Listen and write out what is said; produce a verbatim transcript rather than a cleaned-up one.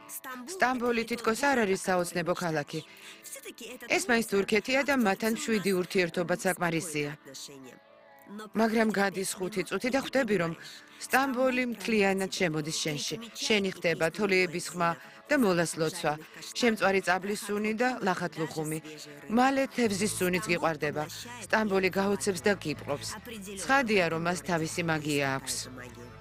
სტამბოლი თითქოს არ არის საოცნებო ქალაქი. ეს მაინც თურქეთია და მათთან მშვიდი ურთიერთობაც საკმარისია. მაგრამ გადის ხუთი წუთი და ხვდები, რომ სტამბოლი მთლიანად შემოდის შენში. შენი ხდება თოლიების ხმა და მოლას ლოცვა, შემწვარი წაბლის სუნი და ლახათლუხუმი. მალე თევზის სუნიც გიყვარდება. სტამბოლი გაოცებს და გიპყრობს. ცხადია, რომ მას თავისი მაგია აქვს.